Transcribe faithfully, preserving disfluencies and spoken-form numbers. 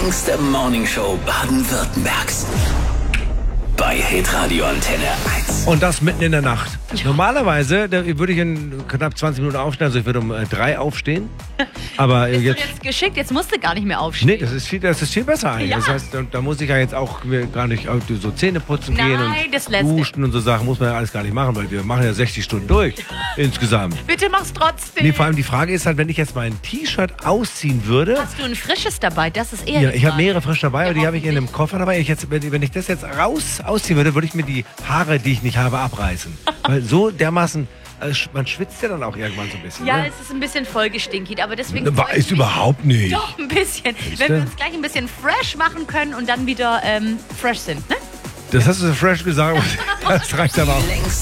längste Morningshow Baden-Württembergs. Bei Hitradio Antenne eins. Und das mitten in der Nacht. Ja. Normalerweise da würde ich in knapp zwanzig Minuten aufstehen, also ich würde um äh, drei aufstehen. Aber Bist jetzt, du jetzt geschickt, jetzt musst du gar nicht mehr aufstehen. Nee, das ist viel, das ist viel besser eigentlich. Ja. Das heißt, da, da muss ich ja jetzt auch mir gar nicht so Zähne putzen Nein, gehen und das lässt duschen und so Sachen. Muss man ja alles gar nicht machen, weil wir machen ja sechzig Stunden durch insgesamt. Bitte mach's trotzdem. Nee, vor allem die Frage ist halt, wenn ich jetzt mein T-Shirt ausziehen würde. Hast du ein frisches dabei? Das ist eher Ja, die ich habe Frage. mehrere frisch dabei, Ja, aber die habe ich in einem hoffentlich. Koffer dabei. Ich jetzt, wenn, wenn ich das jetzt raus ausziehen würde, würde ich mir die Haare, die ich nicht habe, abreißen. Weil so dermaßen, also man schwitzt ja dann auch irgendwann so ein bisschen. Ja, ne? es ist ein bisschen vollgestinkig, aber deswegen... Ne, freue ich ist mich überhaupt nicht. Doch, ein bisschen. Wenn wir uns gleich ein bisschen fresh machen können und dann wieder ähm, fresh sind, ne? Das hast du so fresh gesagt. Das reicht aber auch. Die längste